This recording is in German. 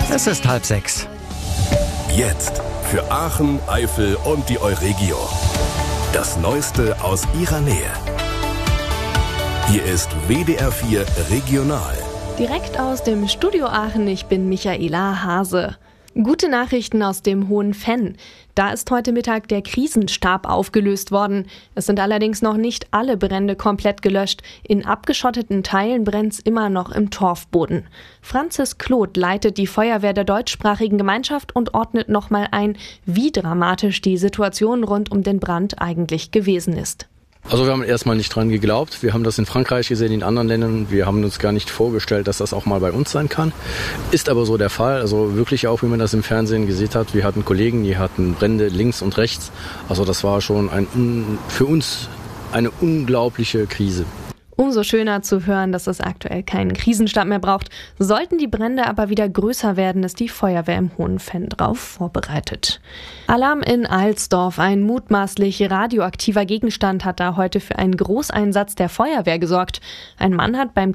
Es ist 5:30. Jetzt für Aachen, Eifel und die Euregio. Das Neueste aus ihrer Nähe. Hier ist WDR 4 Regional. Direkt aus dem Studio Aachen, ich bin Michaela Hase. Gute Nachrichten aus dem Hohen Venn. Da ist heute Mittag der Krisenstab aufgelöst worden. Es sind allerdings noch nicht alle Brände komplett gelöscht. In abgeschotteten Teilen brennt's immer noch im Torfboden. Franzis Kloth leitet die Feuerwehr der deutschsprachigen Gemeinschaft und ordnet nochmal ein, wie dramatisch die Situation rund um den Brand eigentlich gewesen ist. Also wir haben erstmal nicht dran geglaubt. Wir haben das in Frankreich gesehen, in anderen Ländern. Wir haben uns gar nicht vorgestellt, dass das auch mal bei uns sein kann. Ist aber so der Fall. Also wirklich auch, wie man das im Fernsehen gesehen hat. Wir hatten Kollegen, die hatten Brände links und rechts. Also das war schon für uns eine unglaubliche Krise. Umso schöner zu hören, dass es aktuell keinen Krisenstab mehr braucht. Sollten die Brände aber wieder größer werden, ist die Feuerwehr im Hohen Venn drauf vorbereitet. Alarm in Alsdorf. Ein mutmaßlich radioaktiver Gegenstand hat da heute für einen Großeinsatz der Feuerwehr gesorgt. Ein Mann hat beim